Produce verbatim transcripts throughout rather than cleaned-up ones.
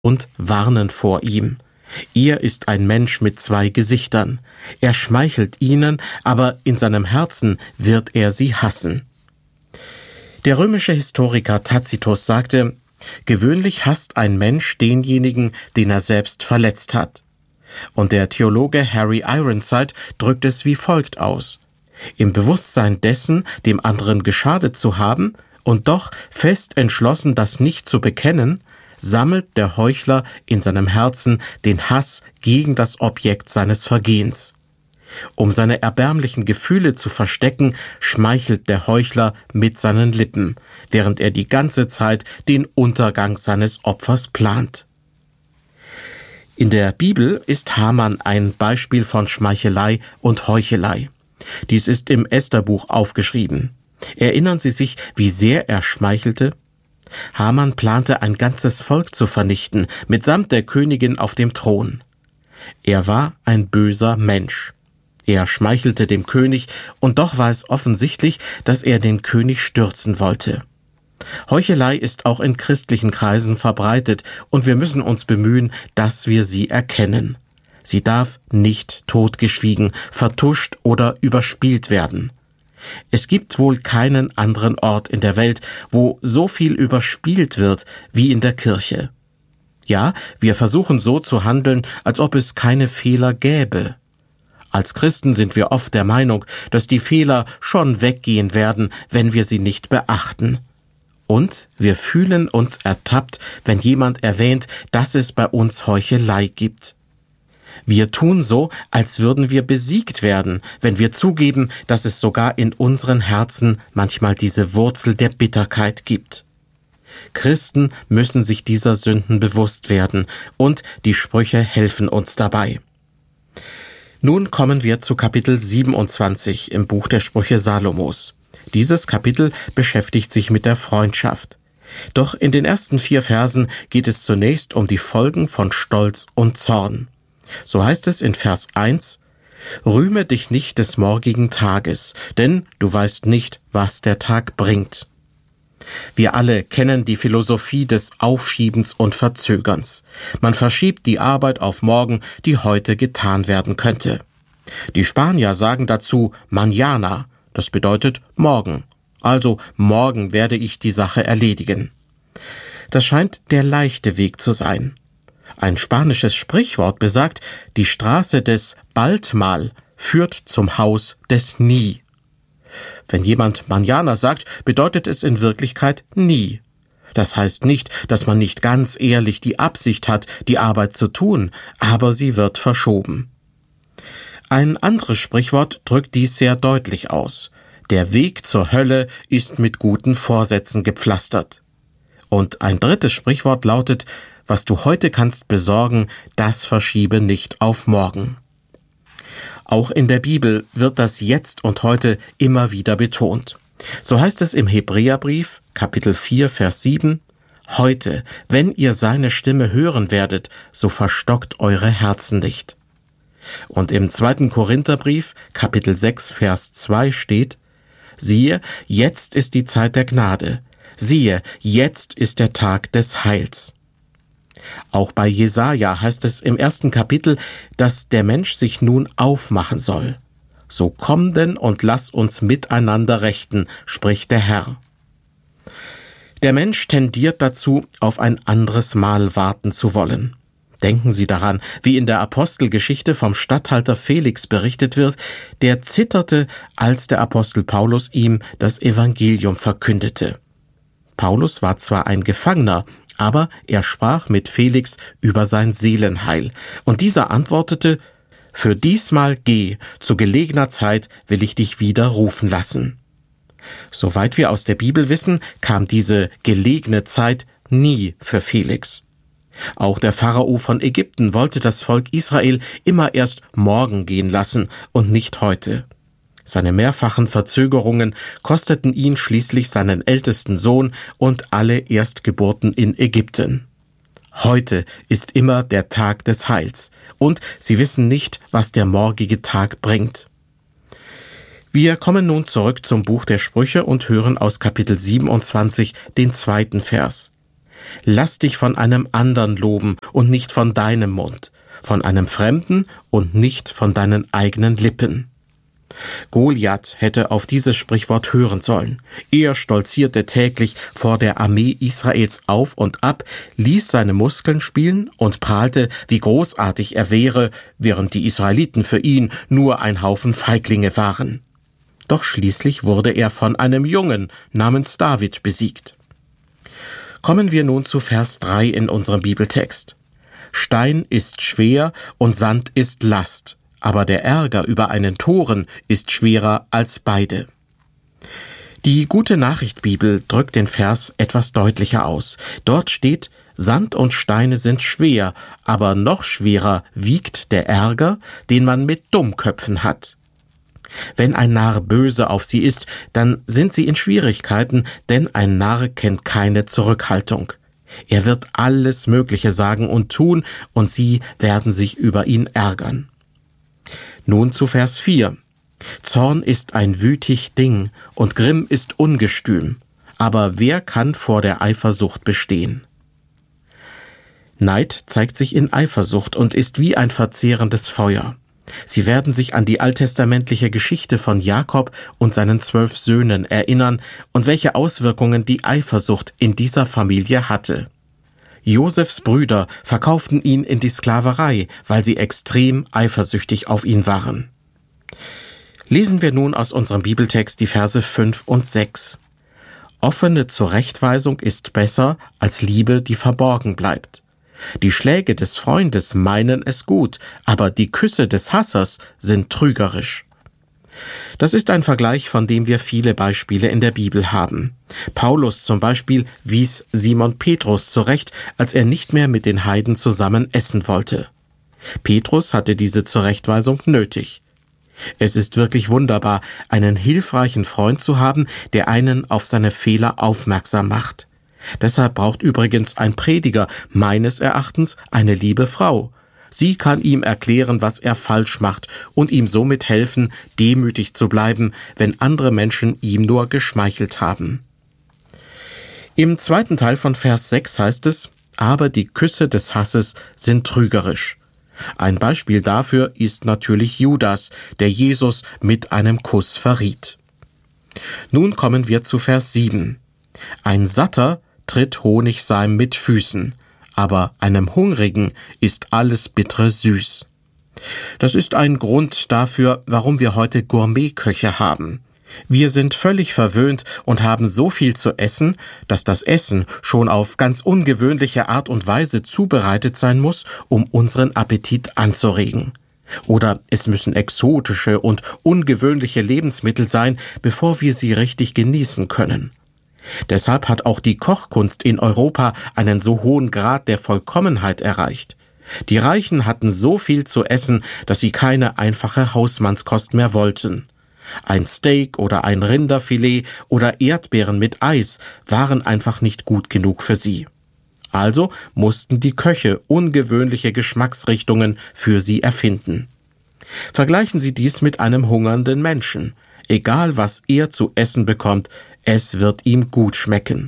und warnen vor ihm. Er ist ein Mensch mit zwei Gesichtern. Er schmeichelt ihnen, aber in seinem Herzen wird er sie hassen. Der römische Historiker Tacitus sagte, gewöhnlich hasst ein Mensch denjenigen, den er selbst verletzt hat. Und der Theologe Harry Ironside drückt es wie folgt aus: Im Bewusstsein dessen, dem anderen geschadet zu haben und doch fest entschlossen, das nicht zu bekennen, sammelt der Heuchler in seinem Herzen den Hass gegen das Objekt seines Vergehens. Um seine erbärmlichen Gefühle zu verstecken, schmeichelt der Heuchler mit seinen Lippen, während er die ganze Zeit den Untergang seines Opfers plant. In der Bibel ist Haman ein Beispiel von Schmeichelei und Heuchelei. Dies ist im Estherbuch aufgeschrieben. Erinnern Sie sich, wie sehr er schmeichelte? Haman plante, ein ganzes Volk zu vernichten, mitsamt der Königin auf dem Thron. Er war ein böser Mensch. Er schmeichelte dem König, und doch war es offensichtlich, dass er den König stürzen wollte. Heuchelei ist auch in christlichen Kreisen verbreitet, und wir müssen uns bemühen, dass wir sie erkennen. Sie darf nicht totgeschwiegen, vertuscht oder überspielt werden. Es gibt wohl keinen anderen Ort in der Welt, wo so viel überspielt wird wie in der Kirche. Ja, wir versuchen so zu handeln, als ob es keine Fehler gäbe. Als Christen sind wir oft der Meinung, dass die Fehler schon weggehen werden, wenn wir sie nicht beachten. Und wir fühlen uns ertappt, wenn jemand erwähnt, dass es bei uns Heuchelei gibt. Wir tun so, als würden wir besiegt werden, wenn wir zugeben, dass es sogar in unseren Herzen manchmal diese Wurzel der Bitterkeit gibt. Christen müssen sich dieser Sünden bewusst werden, und die Sprüche helfen uns dabei. Nun kommen wir zu Kapitel siebenundzwanzig im Buch der Sprüche Salomos. Dieses Kapitel beschäftigt sich mit der Freundschaft. Doch in den ersten vier Versen geht es zunächst um die Folgen von Stolz und Zorn. So heißt es in Vers eins: Rühme dich nicht des morgigen Tages, denn du weißt nicht, was der Tag bringt. Wir alle kennen die Philosophie des Aufschiebens und Verzögerns. Man verschiebt die Arbeit auf morgen, die heute getan werden könnte. Die Spanier sagen dazu mañana, das bedeutet morgen. Also morgen werde ich die Sache erledigen. Das scheint der leichte Weg zu sein. Ein spanisches Sprichwort besagt, die Straße des bald mal führt zum Haus des nie. Wenn jemand mañana sagt, bedeutet es in Wirklichkeit nie. Das heißt nicht, dass man nicht ganz ehrlich die Absicht hat, die Arbeit zu tun, aber sie wird verschoben. Ein anderes Sprichwort drückt dies sehr deutlich aus. Der Weg zur Hölle ist mit guten Vorsätzen gepflastert. Und ein drittes Sprichwort lautet, was du heute kannst besorgen, das verschiebe nicht auf morgen. Auch in der Bibel wird das Jetzt und Heute immer wieder betont. So heißt es im Hebräerbrief, Kapitel vier, Vers sieben, Heute, wenn ihr seine Stimme hören werdet, so verstockt eure Herzen nicht. Und im zweiten Korintherbrief, Kapitel sechs, Vers zwei steht, siehe, jetzt ist die Zeit der Gnade, siehe, jetzt ist der Tag des Heils. Auch bei Jesaja heißt es im ersten Kapitel, dass der Mensch sich nun aufmachen soll. So komm denn und lass uns miteinander rechten, spricht der Herr. Der Mensch tendiert dazu, auf ein anderes Mal warten zu wollen. Denken Sie daran, wie in der Apostelgeschichte vom Statthalter Felix berichtet wird, der zitterte, als der Apostel Paulus ihm das Evangelium verkündete. Paulus war zwar ein Gefangener, aber er sprach mit Felix über sein Seelenheil, und dieser antwortete, für diesmal geh, zu gelegener Zeit will ich dich wieder rufen lassen. Soweit wir aus der Bibel wissen, kam diese gelegene Zeit nie für Felix. Auch der Pharao von Ägypten wollte das Volk Israel immer erst morgen gehen lassen und nicht heute. Seine mehrfachen Verzögerungen kosteten ihn schließlich seinen ältesten Sohn und alle Erstgeburten in Ägypten. Heute ist immer der Tag des Heils, und sie wissen nicht, was der morgige Tag bringt. Wir kommen nun zurück zum Buch der Sprüche und hören aus Kapitel siebenundzwanzig den zweiten Vers. Lass dich von einem andern loben und nicht von deinem Mund, von einem Fremden und nicht von deinen eigenen Lippen. Goliath hätte auf dieses Sprichwort hören sollen. Er stolzierte täglich vor der Armee Israels auf und ab, ließ seine Muskeln spielen und prahlte, wie großartig er wäre, während die Israeliten für ihn nur ein Haufen Feiglinge waren. Doch schließlich wurde er von einem Jungen namens David besiegt. Kommen wir nun zu Vers drei in unserem Bibeltext. Stein ist schwer und Sand ist Last, aber der Ärger über einen Toren ist schwerer als beide. Die Gute-Nachricht-Bibel drückt den Vers etwas deutlicher aus. Dort steht, Sand und Steine sind schwer, aber noch schwerer wiegt der Ärger, den man mit Dummköpfen hat. Wenn ein Narr böse auf sie ist, dann sind sie in Schwierigkeiten, denn ein Narr kennt keine Zurückhaltung. Er wird alles Mögliche sagen und tun, und sie werden sich über ihn ärgern. Nun zu Vers vier. Zorn ist ein wütig Ding, und Grimm ist ungestüm, aber wer kann vor der Eifersucht bestehen? Neid zeigt sich in Eifersucht und ist wie ein verzehrendes Feuer. Sie werden sich an die alttestamentliche Geschichte von Jakob und seinen zwölf Söhnen erinnern und welche Auswirkungen die Eifersucht in dieser Familie hatte. Josefs Brüder verkauften ihn in die Sklaverei, weil sie extrem eifersüchtig auf ihn waren. Lesen wir nun aus unserem Bibeltext die Verse fünf und sechs. Offene Zurechtweisung ist besser als Liebe, die verborgen bleibt. Die Schläge des Freundes meinen es gut, aber die Küsse des Hassers sind trügerisch. Das ist ein Vergleich, von dem wir viele Beispiele in der Bibel haben. Paulus zum Beispiel wies Simon Petrus zurecht, als er nicht mehr mit den Heiden zusammen essen wollte. Petrus hatte diese Zurechtweisung nötig. Es ist wirklich wunderbar, einen hilfreichen Freund zu haben, der einen auf seine Fehler aufmerksam macht. Deshalb braucht übrigens ein Prediger meines Erachtens eine liebe Frau. Sie kann ihm erklären, was er falsch macht und ihm somit helfen, demütig zu bleiben, wenn andere Menschen ihm nur geschmeichelt haben. Im zweiten Teil von Vers sechs heißt es, aber die Küsse des Hasses sind trügerisch. Ein Beispiel dafür ist natürlich Judas, der Jesus mit einem Kuss verriet. Nun kommen wir zu Vers sieben. Ein Satter tritt Honigseim mit Füßen, aber einem Hungrigen ist alles Bittere süß. Das ist ein Grund dafür, warum wir heute Gourmetköche haben. Wir sind völlig verwöhnt und haben so viel zu essen, dass das Essen schon auf ganz ungewöhnliche Art und Weise zubereitet sein muss, um unseren Appetit anzuregen. Oder es müssen exotische und ungewöhnliche Lebensmittel sein, bevor wir sie richtig genießen können. Deshalb hat auch die Kochkunst in Europa einen so hohen Grad der Vollkommenheit erreicht. Die Reichen hatten so viel zu essen, dass sie keine einfache Hausmannskost mehr wollten. Ein Steak oder ein Rinderfilet oder Erdbeeren mit Eis waren einfach nicht gut genug für sie. Also mussten die Köche ungewöhnliche Geschmacksrichtungen für sie erfinden. Vergleichen Sie dies mit einem hungernden Menschen. Egal was er zu essen bekommt, es wird ihm gut schmecken.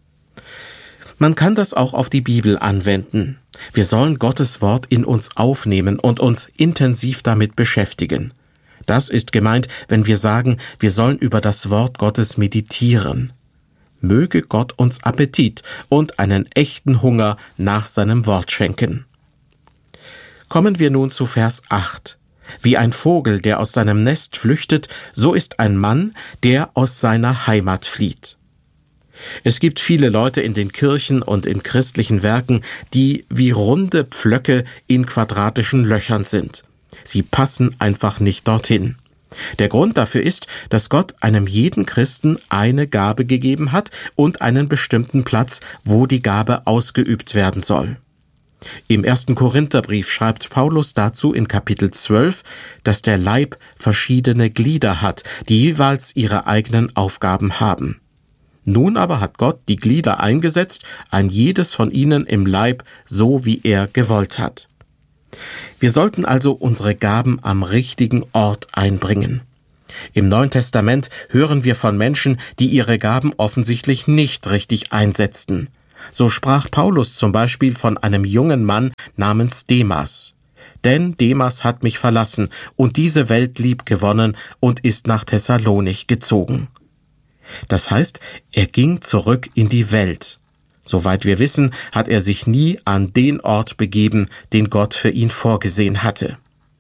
Man kann das auch auf die Bibel anwenden. Wir sollen Gottes Wort in uns aufnehmen und uns intensiv damit beschäftigen. Das ist gemeint, wenn wir sagen, wir sollen über das Wort Gottes meditieren. Möge Gott uns Appetit und einen echten Hunger nach seinem Wort schenken. Kommen wir nun zu Vers acht. Wie ein Vogel, der aus seinem Nest flüchtet, so ist ein Mann, der aus seiner Heimat flieht. Es gibt viele Leute in den Kirchen und in christlichen Werken, die wie runde Pflöcke in quadratischen Löchern sind. Sie passen einfach nicht dorthin. Der Grund dafür ist, dass Gott einem jeden Christen eine Gabe gegeben hat und einen bestimmten Platz, wo die Gabe ausgeübt werden soll. Im ersten Korintherbrief schreibt Paulus dazu in Kapitel zwölf, dass der Leib verschiedene Glieder hat, die jeweils ihre eigenen Aufgaben haben. Nun aber hat Gott die Glieder eingesetzt, ein jedes von ihnen im Leib, so wie er gewollt hat. Wir sollten also unsere Gaben am richtigen Ort einbringen. Im Neuen Testament hören wir von Menschen, die ihre Gaben offensichtlich nicht richtig einsetzten. So sprach Paulus zum Beispiel von einem jungen Mann namens Demas. Denn Demas hat mich verlassen und diese Welt liebgewonnen und ist nach Thessalonich gezogen. Das heißt, er ging zurück in die Welt. Soweit wir wissen, hat er sich nie an den Ort begeben, den Gott für ihn vorgesehen hatte.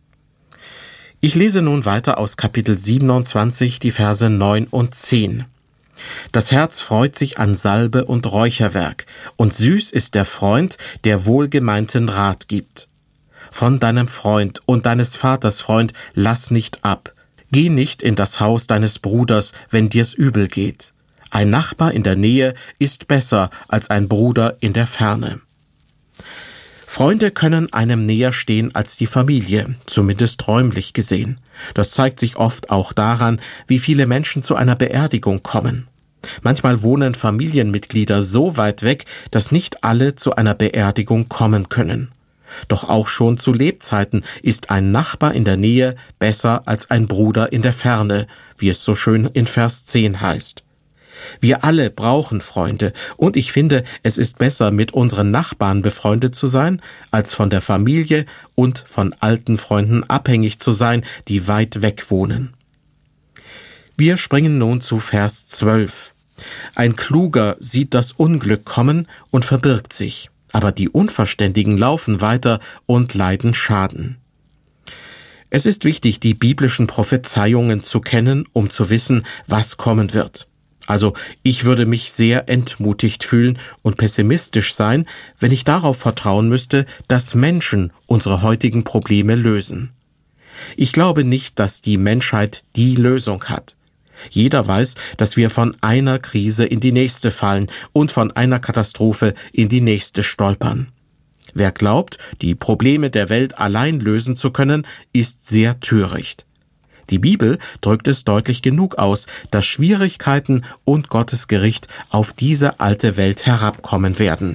Ich lese nun weiter aus Kapitel siebenundzwanzig, die Verse neun und zehn. Das Herz freut sich an Salbe und Räucherwerk, und süß ist der Freund, der wohlgemeinten Rat gibt. Von deinem Freund und deines Vaters Freund lass nicht ab. Geh nicht in das Haus deines Bruders, wenn dir's übel geht. Ein Nachbar in der Nähe ist besser als ein Bruder in der Ferne. Freunde können einem näher stehen als die Familie, zumindest räumlich gesehen. Das zeigt sich oft auch daran, wie viele Menschen zu einer Beerdigung kommen. Manchmal wohnen Familienmitglieder so weit weg, dass nicht alle zu einer Beerdigung kommen können. Doch auch schon zu Lebzeiten ist ein Nachbar in der Nähe besser als ein Bruder in der Ferne, wie es so schön in Vers zehn heißt. Wir alle brauchen Freunde, und ich finde, es ist besser, mit unseren Nachbarn befreundet zu sein, als von der Familie und von alten Freunden abhängig zu sein, die weit weg wohnen. Wir springen nun zu Vers zwölf. Ein Kluger sieht das Unglück kommen und verbirgt sich, aber die Unverständigen laufen weiter und leiden Schaden. Es ist wichtig, die biblischen Prophezeiungen zu kennen, um zu wissen, was kommen wird. Also ich würde mich sehr entmutigt fühlen und pessimistisch sein, wenn ich darauf vertrauen müsste, dass Menschen unsere heutigen Probleme lösen. Ich glaube nicht, dass die Menschheit die Lösung hat. Jeder weiß, dass wir von einer Krise in die nächste fallen und von einer Katastrophe in die nächste stolpern. Wer glaubt, die Probleme der Welt allein lösen zu können, ist sehr töricht. Die Bibel drückt es deutlich genug aus, dass Schwierigkeiten und Gottes Gericht auf diese alte Welt herabkommen werden.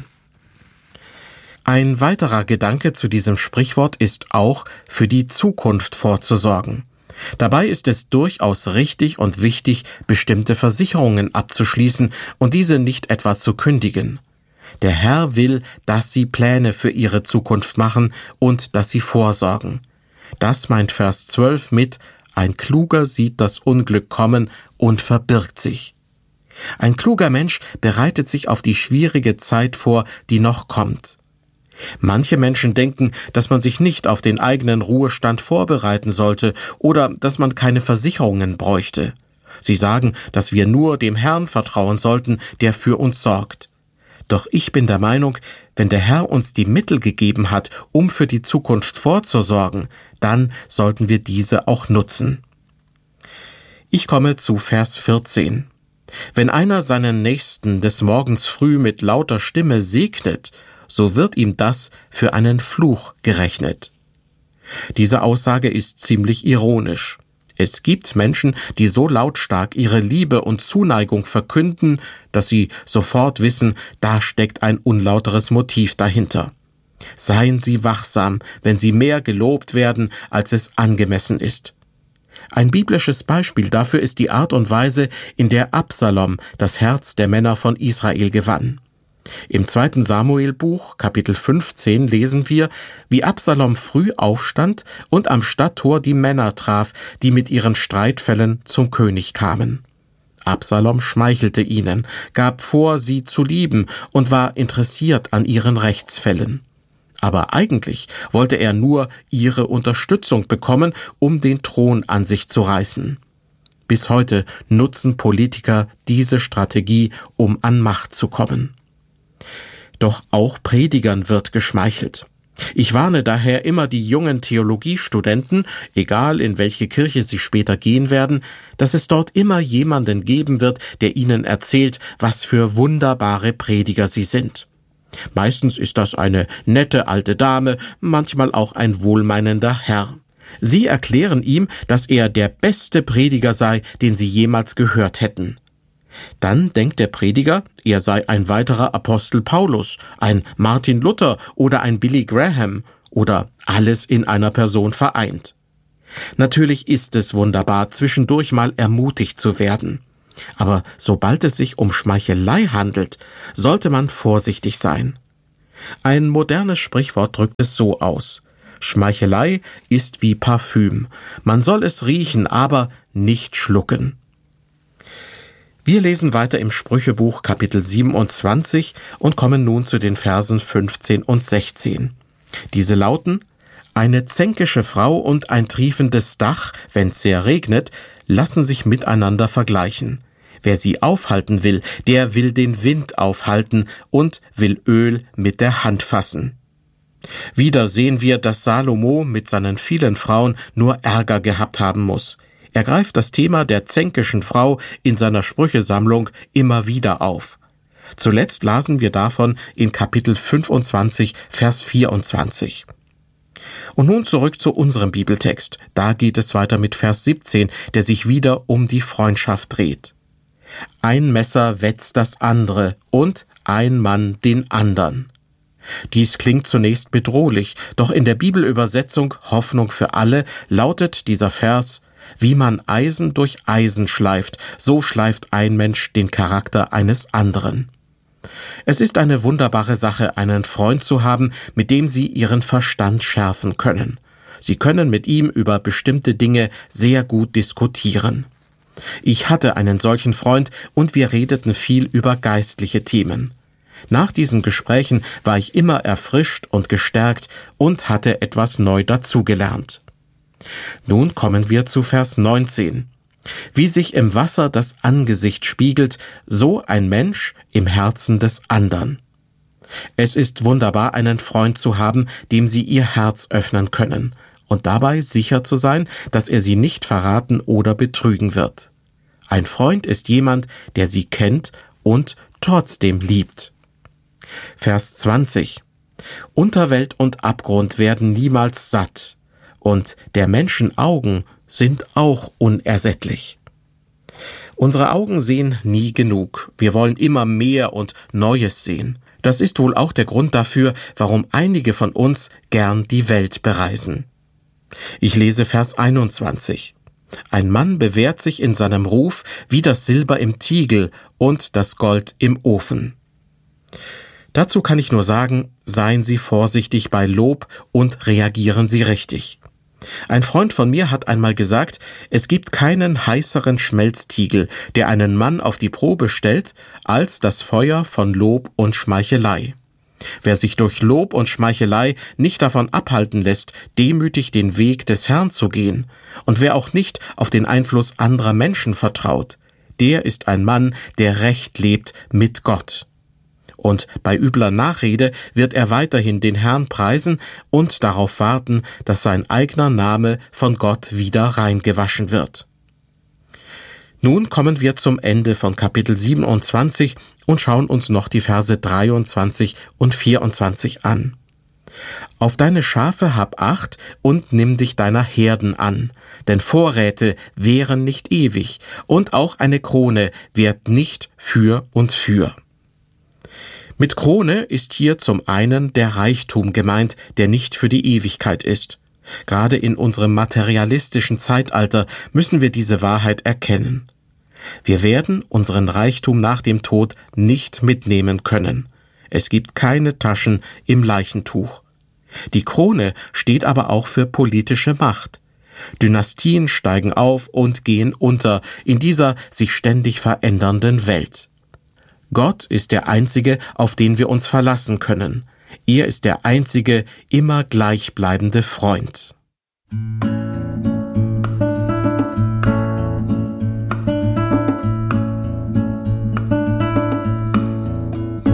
Ein weiterer Gedanke zu diesem Sprichwort ist auch, für die Zukunft vorzusorgen. Dabei ist es durchaus richtig und wichtig, bestimmte Versicherungen abzuschließen und diese nicht etwa zu kündigen. Der Herr will, dass sie Pläne für ihre Zukunft machen und dass sie vorsorgen. Das meint Vers zwölf mit: Ein Kluger sieht das Unglück kommen und verbirgt sich. Ein kluger Mensch bereitet sich auf die schwierige Zeit vor, die noch kommt. Manche Menschen denken, dass man sich nicht auf den eigenen Ruhestand vorbereiten sollte oder dass man keine Versicherungen bräuchte. Sie sagen, dass wir nur dem Herrn vertrauen sollten, der für uns sorgt. Doch ich bin der Meinung, wenn der Herr uns die Mittel gegeben hat, um für die Zukunft vorzusorgen, dann sollten wir diese auch nutzen. Ich komme zu Vers vierzehn. Wenn einer seinen Nächsten des Morgens früh mit lauter Stimme segnet, so wird ihm das für einen Fluch gerechnet. Diese Aussage ist ziemlich ironisch. Es gibt Menschen, die so lautstark ihre Liebe und Zuneigung verkünden, dass sie sofort wissen, da steckt ein unlauteres Motiv dahinter. Seien Sie wachsam, wenn Sie mehr gelobt werden, als es angemessen ist. Ein biblisches Beispiel dafür ist die Art und Weise, in der Absalom das Herz der Männer von Israel gewann. Im zweiten Samuelbuch, Kapitel fünfzehn, lesen wir, wie Absalom früh aufstand und am Stadttor die Männer traf, die mit ihren Streitfällen zum König kamen. Absalom schmeichelte ihnen, gab vor, sie zu lieben und war interessiert an ihren Rechtsfällen. Aber eigentlich wollte er nur ihre Unterstützung bekommen, um den Thron an sich zu reißen. Bis heute nutzen Politiker diese Strategie, um an Macht zu kommen. Doch auch Predigern wird geschmeichelt. Ich warne daher immer die jungen Theologiestudenten, egal in welche Kirche sie später gehen werden, dass es dort immer jemanden geben wird, der ihnen erzählt, was für wunderbare Prediger sie sind. Meistens ist das eine nette alte Dame, manchmal auch ein wohlmeinender Herr. Sie erklären ihm, dass er der beste Prediger sei, den sie jemals gehört hätten. Dann denkt der Prediger, er sei ein weiterer Apostel Paulus, ein Martin Luther oder ein Billy Graham oder alles in einer Person vereint. Natürlich ist es wunderbar, zwischendurch mal ermutigt zu werden. Aber sobald es sich um Schmeichelei handelt, sollte man vorsichtig sein. Ein modernes Sprichwort drückt es so aus: Schmeichelei ist wie Parfüm. Man soll es riechen, aber nicht schlucken. Wir lesen weiter im Sprüchebuch Kapitel siebenundzwanzig und kommen nun zu den Versen fünfzehn und sechzehn. Diese lauten: Eine zänkische Frau und ein triefendes Dach, wenn's sehr regnet, lassen sich miteinander vergleichen. Wer sie aufhalten will, der will den Wind aufhalten und will Öl mit der Hand fassen. Wieder sehen wir, dass Salomo mit seinen vielen Frauen nur Ärger gehabt haben muss. Er greift das Thema der zänkischen Frau in seiner Sprüchesammlung immer wieder auf. Zuletzt lasen wir davon in Kapitel fünfundzwanzig, Vers vierundzwanzig. Und nun zurück zu unserem Bibeltext. Da geht es weiter mit Vers siebzehn, der sich wieder um die Freundschaft dreht. Ein Messer wetzt das andere und ein Mann den andern. Dies klingt zunächst bedrohlich, doch in der Bibelübersetzung Hoffnung für alle lautet dieser Vers: Wie man Eisen durch Eisen schleift, so schleift ein Mensch den Charakter eines anderen. Es ist eine wunderbare Sache, einen Freund zu haben, mit dem Sie Ihren Verstand schärfen können. Sie können mit ihm über bestimmte Dinge sehr gut diskutieren. Ich hatte einen solchen Freund und wir redeten viel über geistliche Themen. Nach diesen Gesprächen war ich immer erfrischt und gestärkt und hatte etwas neu dazugelernt. Nun kommen wir zu Vers neunzehn. Wie sich im Wasser das Angesicht spiegelt, so ein Mensch im Herzen des andern. Es ist wunderbar, einen Freund zu haben, dem Sie Ihr Herz öffnen können und dabei sicher zu sein, dass er Sie nicht verraten oder betrügen wird. Ein Freund ist jemand, der Sie kennt und trotzdem liebt. Vers zwanzig. Unterwelt und Abgrund werden niemals satt, und der Menschen Augen sind auch unersättlich. Unsere Augen sehen nie genug. Wir wollen immer mehr und Neues sehen. Das ist wohl auch der Grund dafür, warum einige von uns gern die Welt bereisen. Ich lese Vers einundzwanzig. Ein Mann bewährt sich in seinem Ruf wie das Silber im Tiegel und das Gold im Ofen. Dazu kann ich nur sagen, seien Sie vorsichtig bei Lob und reagieren Sie richtig. Ein Freund von mir hat einmal gesagt, es gibt keinen heißeren Schmelztiegel, der einen Mann auf die Probe stellt, als das Feuer von Lob und Schmeichelei. Wer sich durch Lob und Schmeichelei nicht davon abhalten lässt, demütig den Weg des Herrn zu gehen, und wer auch nicht auf den Einfluss anderer Menschen vertraut, der ist ein Mann, der recht lebt mit Gott. Und bei übler Nachrede wird er weiterhin den Herrn preisen und darauf warten, dass sein eigener Name von Gott wieder reingewaschen wird. Nun kommen wir zum Ende von Kapitel siebenundzwanzig und schauen uns noch die Verse dreiundzwanzig und vierundzwanzig an. Auf deine Schafe hab Acht und nimm dich deiner Herden an, denn Vorräte währen nicht ewig und auch eine Krone währt nicht für und für. Mit Krone ist hier zum einen der Reichtum gemeint, der nicht für die Ewigkeit ist. Gerade in unserem materialistischen Zeitalter müssen wir diese Wahrheit erkennen. Wir werden unseren Reichtum nach dem Tod nicht mitnehmen können. Es gibt keine Taschen im Leichentuch. Die Krone steht aber auch für politische Macht. Dynastien steigen auf und gehen unter in dieser sich ständig verändernden Welt. Gott ist der Einzige, auf den wir uns verlassen können. Er ist der einzige, immer gleichbleibende Freund.